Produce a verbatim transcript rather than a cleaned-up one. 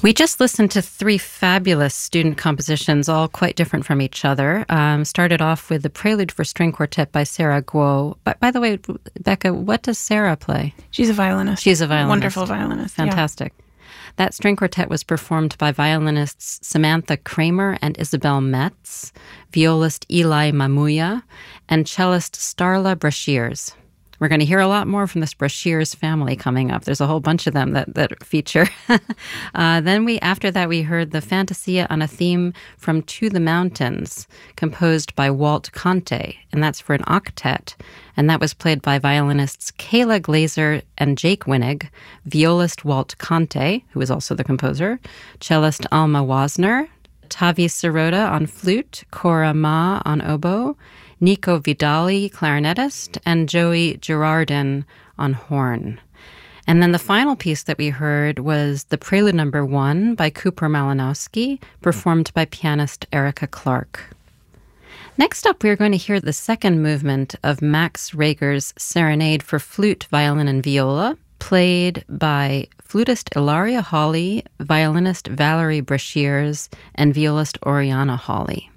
We just listened to three fabulous student compositions, all quite different from each other. Um, started off with the Prelude for String Quartet by Sarah Guo. But by the way, Becca, what does Sarah play? She's a violinist. She's a violinist. Wonderful violinist. Fantastic. Yeah. That string quartet was performed by violinists Samantha Kramer and Isabel Metz, violist Eli Mamuya, and cellist Starla Brashears. We're going to hear a lot more from this Brashears family coming up. There's a whole bunch of them that, that feature. uh, then we, after that, we heard the Fantasia on a theme from To the Mountains, composed by Walt Conte, and that's for an octet. And that was played by violinists Kayla Glazer and Jake Winnig, violist Walt Conte, who is also the composer, cellist Alma Wasner, Tavi Sirota on flute, Cora Ma on oboe, Nico Vidali, clarinetist, and Joey Girardin on horn. And then the final piece that we heard was the Prelude Number One by Cooper Malinowski, performed by pianist Erica Clark. Next up, we're going to hear the second movement of Max Reger's Serenade for Flute, Violin, and Viola, played by flutist Ilaria Hawley, violinist Valerie Brashears, and violist Oriana Hawley.